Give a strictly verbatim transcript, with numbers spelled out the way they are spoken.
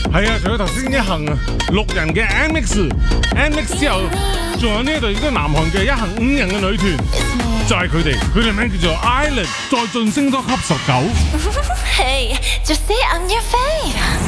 係啊，除咗頭先一行啊六人嘅 M X，M X 之後仲有呢隊亦都南韓嘅一行五人嘅女團，就係佢哋，佢哋名叫做 Island，再晉升多級十九。 Hey, just say I'm your fave.